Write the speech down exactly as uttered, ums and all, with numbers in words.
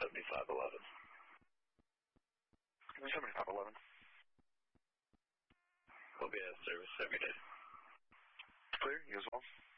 seventy-five eleven. seventy-five eleven. We'll be at service every day. Clear, you as well.